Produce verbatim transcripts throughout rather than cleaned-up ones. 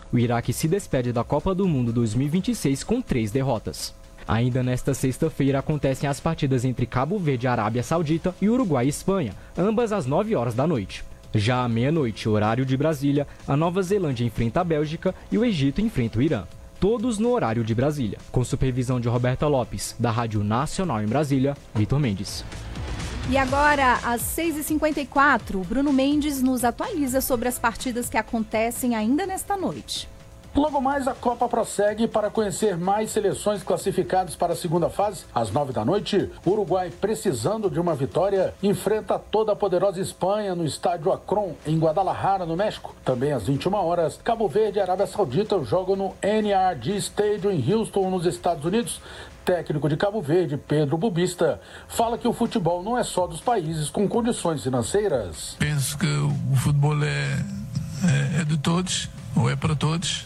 O Iraque se despede da Copa do Mundo dois mil e vinte e seis com três derrotas. Ainda nesta sexta-feira acontecem as partidas entre Cabo Verde e Arábia Saudita e Uruguai e Espanha, ambas às nove horas da noite. Já à meia-noite, horário de Brasília, a Nova Zelândia enfrenta a Bélgica e o Egito enfrenta o Irã. Todos no horário de Brasília. Com supervisão de Roberta Lopes, da Rádio Nacional em Brasília, Vitor Mendes. E agora, às seis e cinquenta e quatro, Bruno Mendes nos atualiza sobre as partidas que acontecem ainda nesta noite. Logo mais, a Copa prossegue para conhecer mais seleções classificadas para a segunda fase. Às nove da noite, o Uruguai, precisando de uma vitória, enfrenta toda a poderosa Espanha no estádio Akron, em Guadalajara, no México. Também às vinte e uma horas, Cabo Verde e Arábia Saudita jogam no N R G Stadium em Houston, nos Estados Unidos. Técnico de Cabo Verde, Pedro Bubista, fala que o futebol não é só dos países com condições financeiras. Penso que o futebol é, é, é de todos, ou é para todos.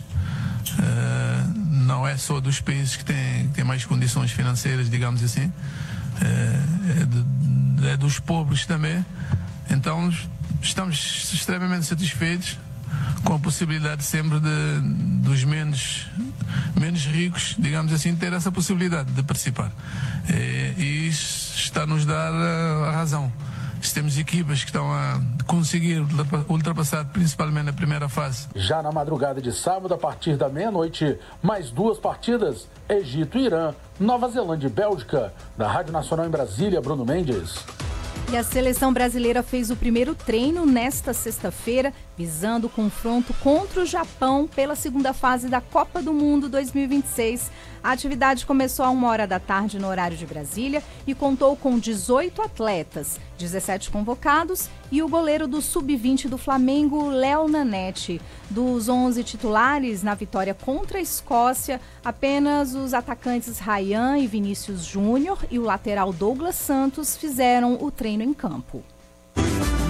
Uh, não é só dos países que têm, que têm mais condições financeiras, digamos assim. Uh, é, de, é dos pobres também. Então estamos extremamente satisfeitos com a possibilidade sempre de, dos menos, menos ricos, digamos assim, ter essa possibilidade de participar. E, e isso está a nos dar a, a razão. Se temos equipas que estão a conseguir ultrapassar principalmente na primeira fase. Já na madrugada de sábado, a partir da meia-noite, mais duas partidas, Egito e Irã, Nova Zelândia e Bélgica. Da Rádio Nacional em Brasília, Bruno Mendes. E a seleção brasileira fez o primeiro treino nesta sexta-feira, visando o confronto contra o Japão pela segunda fase da Copa do Mundo dois mil e vinte e seis. A atividade começou a uma hora da tarde no horário de Brasília e contou com dezoito atletas, dezessete convocados e o goleiro do sub vinte do Flamengo, Léo Nanete. Dos onze titulares na vitória contra a Escócia, apenas os atacantes Ryan e Vinícius Júnior e o lateral Douglas Santos fizeram o treino em campo.